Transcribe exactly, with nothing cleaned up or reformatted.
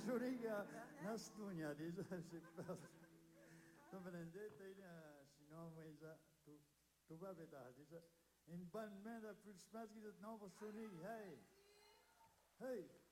Soriga Nastunia, déjà, je sais pas. Tu prendete il sinoma, tu tu va vedere, in ban mera più spazio, non posso dire, hey, hey.